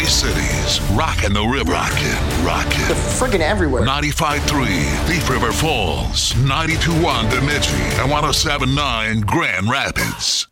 Tri-Cities, rockin' the river. Rockin'. They're friggin' everywhere. 95.3 Thief River Falls, 92.1 Bemidji, and 107.9 Grand Rapids.